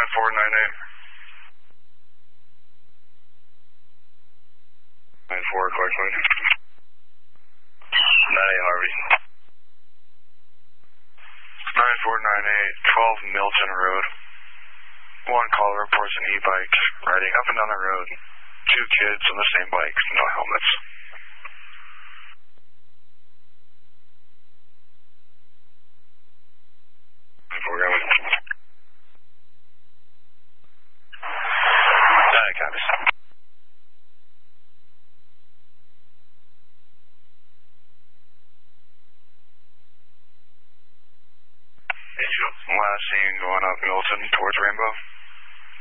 9498. 94, collect line. 9 Harvey. 9498, 12 Milton Road. One caller reports an e-bike riding up and down the road. Two kids on the same bike, no helmets. Foregoing. Copies. Last seen going up Milton towards Rainbow.